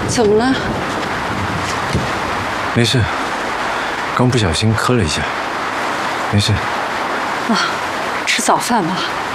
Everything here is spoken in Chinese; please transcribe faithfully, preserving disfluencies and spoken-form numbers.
怎么了？ 没事，刚不小心磕了一下，没事。 啊，吃早饭吧。